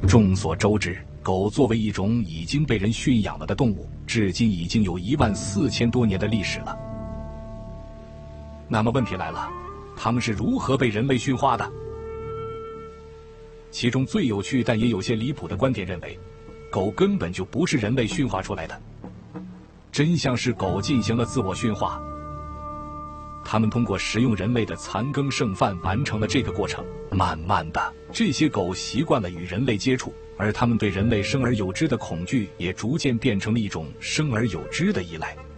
众所周知，狗作为一种已经被人驯养了的动物，至今已经有14000多年的历史了。那么问题来了，它们是如何被人类驯化的？其中最有趣但也有些离谱的观点认为，狗根本就不是人类驯化出来的。真相是狗进行了自我驯化，它们通过食用人类的残羹剩饭完成了这个过程。慢慢的，这些狗习惯了与人类接触，而它们对人类生而有之的恐惧也逐渐变成了一种生而有之的依赖。